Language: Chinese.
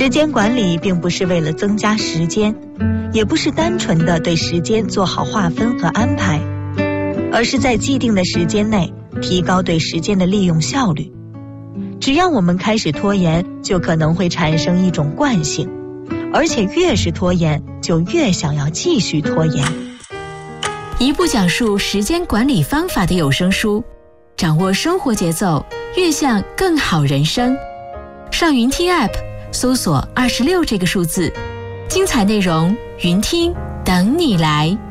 时间管理并不是为了增加时间，也不是单纯的对时间做好划分和安排，而是在既定的时间内提高对时间的利用效率。只要我们开始拖延，就可能会产生一种惯性，而且越是拖延，就越想要继续拖延。 一部讲述时间管理方法的有声书，掌握生活节奏，悦向更好人生。上云听 App 搜索26这个数字，精彩内容云听等你来。